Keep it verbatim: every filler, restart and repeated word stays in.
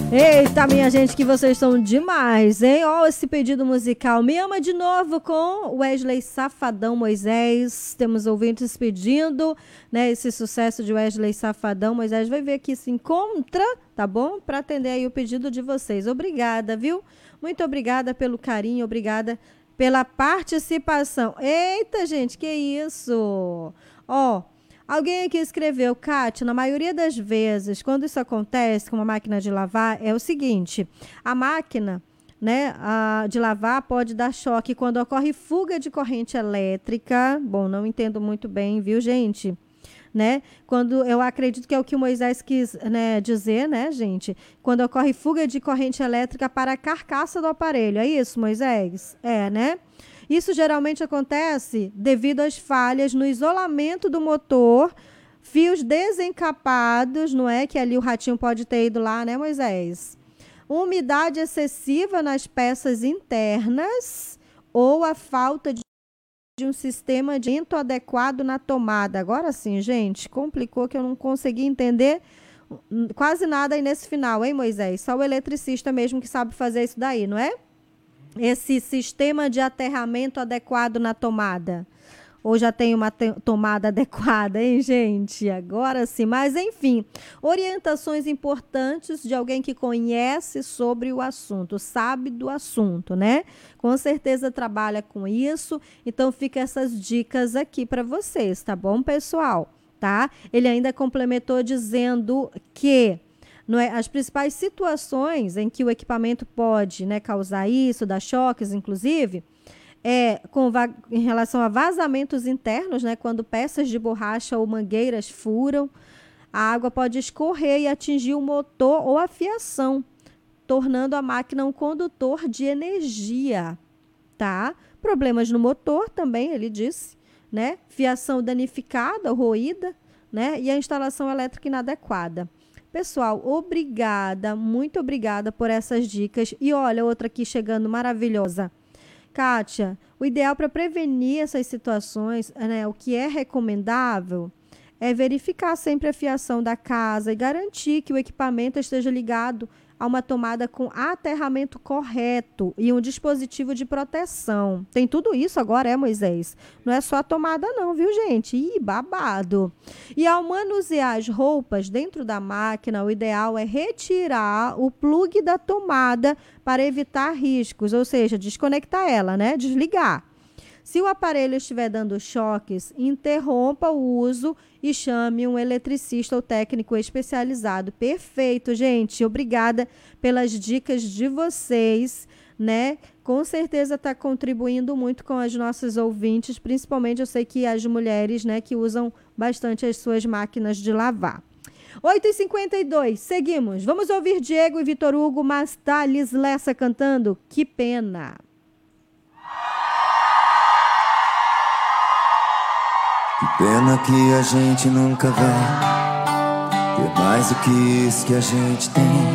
Eita, minha gente, que vocês são demais, hein? Ó, esse pedido musical. Me Ama de Novo com Wesley Safadão Moisés. Temos ouvintes pedindo, né, esse sucesso de Wesley Safadão Moisés. Vai ver que se encontra, tá bom? Para atender aí o pedido de vocês. Obrigada, viu? Muito obrigada pelo carinho, obrigada pela participação. Eita, gente, que isso? Ó, alguém aqui escreveu, Kátia, na maioria das vezes, quando isso acontece com uma máquina de lavar, é o seguinte, a máquina, né, a, de lavar pode dar choque quando ocorre fuga de corrente elétrica. Bom, não entendo muito bem, viu, gente? Né? Quando eu acredito que é o que o Moisés quis, né, dizer, né, gente? Quando ocorre fuga de corrente elétrica para a carcaça do aparelho. É isso, Moisés? É, né? Isso geralmente acontece devido às falhas no isolamento do motor, fios desencapados, não é? Que ali o ratinho pode ter ido lá, né, Moisés? Umidade excessiva nas peças internas ou a falta de de um sistema de vento adequado na tomada. Agora sim, gente, complicou que eu não consegui entender quase nada aí nesse final, hein, Moisés? Só o eletricista mesmo que sabe fazer isso daí, não é? Esse sistema de aterramento adequado na tomada. Ou já tem uma te- tomada adequada, hein, gente? Agora sim. Mas, enfim, orientações importantes de alguém que conhece sobre o assunto, sabe do assunto, né? Com certeza trabalha com isso. Então, fica essas dicas aqui para vocês, tá bom, pessoal? Tá? Ele ainda complementou dizendo que não é, as principais situações em que o equipamento pode, né, causar isso, dar choques, inclusive, é, com va- em relação a vazamentos internos, né, quando peças de borracha ou mangueiras furam, a água pode escorrer e atingir o motor ou a fiação, tornando a máquina um condutor de energia, tá? Problemas no motor também, ele disse, né? Fiação danificada ou roída, né? E a instalação elétrica inadequada. Pessoal, obrigada, muito obrigada por essas dicas. E olha, outra aqui chegando maravilhosa. Kátia, o ideal para prevenir essas situações, né, o que é recomendável é verificar sempre a fiação da casa e garantir que o equipamento esteja ligado a uma tomada com aterramento correto e um dispositivo de proteção. Tem tudo isso agora, é, Moisés? Não é só a tomada não, viu, gente? Ih, babado. E ao manusear as roupas dentro da máquina, o ideal é retirar o plugue da tomada para evitar riscos, ou seja, desconectar ela, né? Desligar. Se o aparelho estiver dando choques, interrompa o uso e chame um eletricista ou técnico especializado. Perfeito, gente. Obrigada pelas dicas de vocês, né? Com certeza está contribuindo muito com as nossas ouvintes, principalmente eu sei que as mulheres, né, que usam bastante as suas máquinas de lavar. oito e cinquenta e dois, seguimos. Vamos ouvir Diego e Vitor Hugo, mas Thales Lessa cantando Que Pena. Que pena que a gente nunca vai ter mais do que isso que a gente tem.